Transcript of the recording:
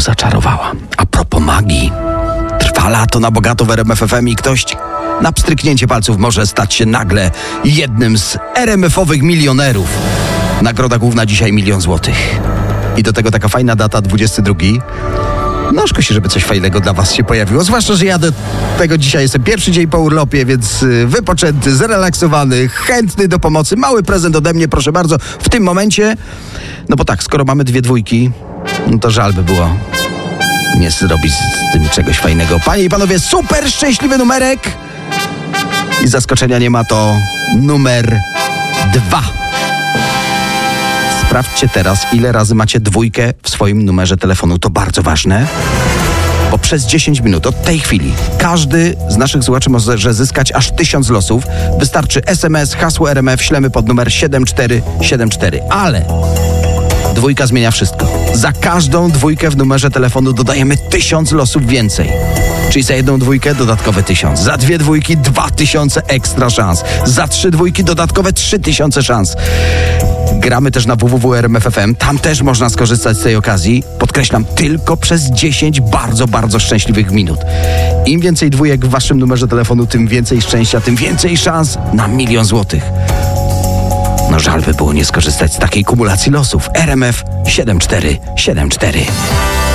znowu zaczarowała. A propos magii, trwa lato na bogato w RMF FM i ktoś na pstryknięcie palców może stać się nagle jednym z RMF-owych milionerów. Nagroda główna dzisiaj 1 000 000 złotych. I do tego taka fajna data, 22. No szkoda, żeby coś fajnego dla was się pojawiło. Zwłaszcza, że ja do tego dzisiaj jestem pierwszy dzień po urlopie, więc wypoczęty, zrelaksowany, chętny do pomocy. Mały prezent ode mnie, proszę bardzo, w tym momencie. No bo tak, skoro mamy 2 dwójki, no to żal by było nie zrobić z tym czegoś fajnego. Panie i panowie, super szczęśliwy numerek. I zaskoczenia nie ma, to numer 2. Sprawdźcie teraz, ile razy macie 2 w swoim numerze telefonu. To bardzo ważne, bo przez 10 minut od tej chwili każdy z naszych słuchaczy może zyskać aż 1000 losów. Wystarczy SMS, hasło RMF, ślemy pod numer 7474. Ale 2 zmienia wszystko. Za każdą 2 w numerze telefonu dodajemy 1000 losów więcej. Czyli za 1 2 dodatkowe 1000. Za 2 dwójki 2000 ekstra szans. Za 3 dwójki dodatkowe 3000 szans. Gramy też na www.rmf.fm. Tam też można skorzystać z tej okazji. Podkreślam, tylko przez 10 bardzo, bardzo szczęśliwych minut. Im więcej 2 w waszym numerze telefonu, tym więcej szczęścia, tym więcej szans na 1 000 000 złotych. No żal by było nie skorzystać z takiej kumulacji losów. RMF 7474.